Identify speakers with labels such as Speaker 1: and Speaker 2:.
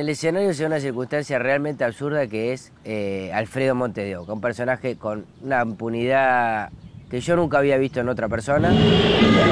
Speaker 1: el escenario se da una circunstancia realmente absurda que es Alfredo Montes de Oca, un personaje con una impunidad que yo nunca había visto en otra persona.